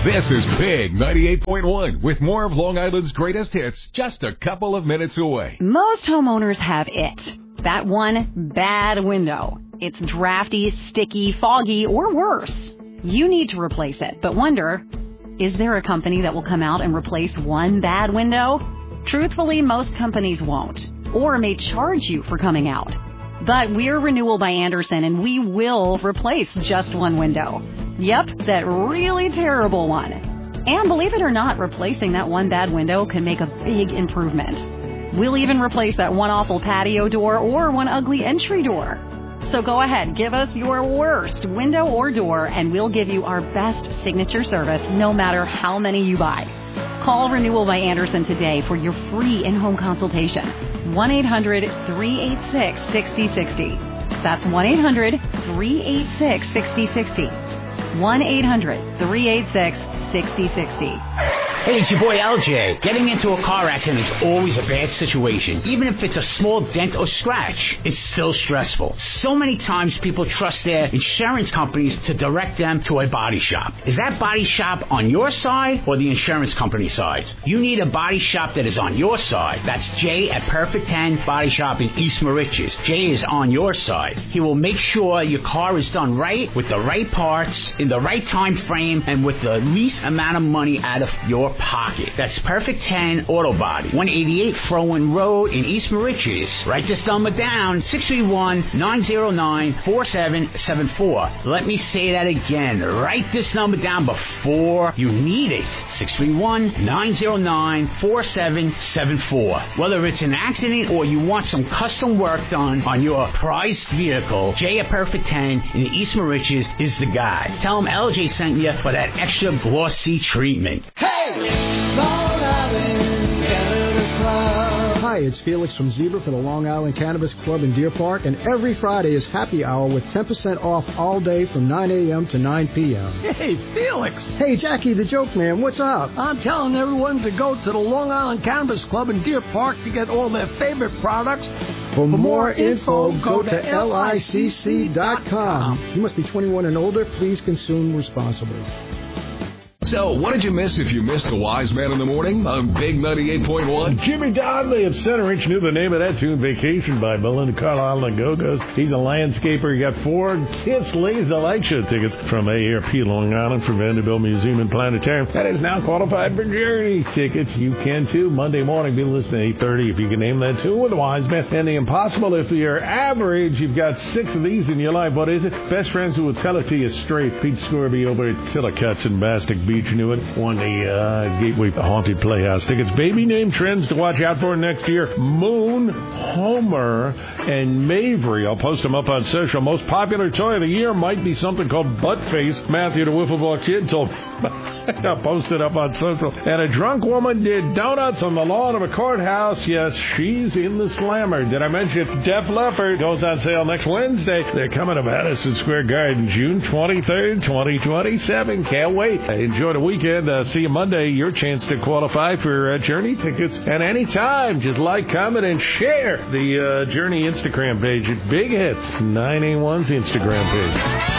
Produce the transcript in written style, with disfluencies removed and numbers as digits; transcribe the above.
This is Big 98.1 with more of Long Island's greatest hits just a couple of minutes away. Most homeowners have it. That one bad window. It's drafty, sticky, foggy, or worse. You need to replace it, but wonder, is there a company that will come out and replace one bad window? Truthfully, most companies won't, or may charge you for coming out. But we're Renewal by Andersen, and we will replace just one window. Yep, that really terrible one. And believe it or not, replacing that one bad window can make a big improvement. We'll even replace that one awful patio door or one ugly entry door. So go ahead, give us your worst window or door, and we'll give you our best signature service no matter how many you buy. Call Renewal by Andersen today for your free in-home consultation. 1-800-386-6060. That's 1-800-386-6060. 1-800-386-6060. Hey, it's your boy LJ. Getting into a car accident is always a bad situation. Even if it's a small dent or scratch, it's still stressful. So many times people trust their insurance companies to direct them to a body shop. Is that body shop on your side or the insurance company side? You need a body shop that is on your side. That's Jay at Perfect 10 Body Shop in East Moriches. Jay is on your side. He will make sure your car is done right, with the right parts, in the right time frame, and with the least amount of money out of your pocket. That's Perfect 10 Auto Body, 188 Frowen Road in East Moriches. Write this number down, 631-909-4774. Let me say that again. Write this number down before you need it. 631-909-4774. Whether it's an accident or you want some custom work done on your prized vehicle, Jay at Perfect 10 in East Moriches is the guy. Tell him LJ sent you for that extra glossy treatment. Hey! Long Island Cannabis Club. Hi, it's Felix from Zebra for the Long Island Cannabis Club in Deer Park, and every Friday is happy hour with 10% off all day from 9 a.m. to 9 p.m. Hey, Felix. Hey, Jackie, the joke man, what's up? I'm telling everyone to go to the Long Island Cannabis Club in Deer Park to get all their favorite products. For more info, go to licc.com. You must be 21 and older. Please consume responsibly. So, what did you miss if you missed the Wise Man in the Morning on Big 98.1? Jimmy Donnelly of Center Ridge knew the name of that tune, Vacation by Belinda Carlisle and the Go-Go's. He's a landscaper. He got 4 Kiss Laser Light Show tickets from AARP Long Island for Vanderbilt Museum and Planetarium. That is now qualified for Journey tickets. You can too. Monday morning, be listening at 8:30 if you can name that tune with the Wise Man. And the Impossible, if you're average, you've got 6 of these in your life. What is it? Best Friends Who Will Tell It To You Straight. Pete Scorby over at Killer Cuts in Bastic Beach. Knew it. Won the Gateway Haunted Playhouse tickets. Baby name trends to watch out for next year. Moon, Homer, and Mavry. I'll post them up on social. Most popular toy of the year might be something called Buttface. Matthew, the Wiffle Ball Kid, told I'll post it up on social. And a drunk woman did donuts on the lawn of a courthouse. Yes, she's in the slammer. Did I mention Def Leppard goes on sale next Wednesday? They're coming to Madison Square Garden June 23rd, 2027. Can't wait. Enjoy the weekend. See you Monday. Your chance to qualify for Journey tickets. And anytime, just like, comment, and share the Journey Instagram page at Big Hits 981's Instagram page.